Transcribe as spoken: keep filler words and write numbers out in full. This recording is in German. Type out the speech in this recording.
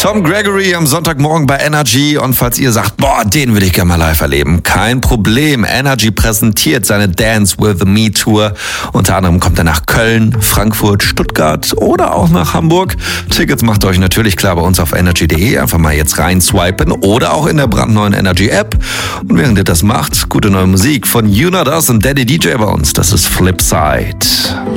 Tom Gregory am Sonntagmorgen bei Energy. Und falls ihr sagt, boah, den will ich gerne mal live erleben, kein Problem. Energy präsentiert seine Dance with Me Tour. Unter anderem kommt er nach Köln, Frankfurt, Stuttgart oder auch nach Hamburg. Tickets macht euch natürlich klar bei uns auf energy punkt de. Einfach mal jetzt rein swipen oder auch in der brandneuen Energy App. Und während ihr das macht, gute neue Musik von You Not Us und Daddy D J bei uns. Das ist Flipside.